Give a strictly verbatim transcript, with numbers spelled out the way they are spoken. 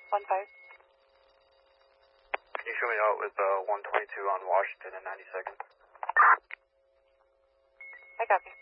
one five. Can you show me out with uh, one twenty-two on Washington and ninety-second? I copy.